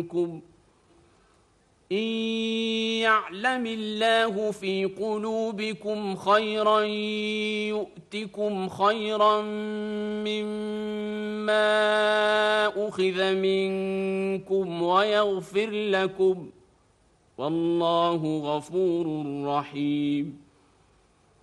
منكم إن يعلم الله في قلوبكم خيرا يؤتكم خيرا مما أخذ منكم ويغفر لكم والله غفور رحيم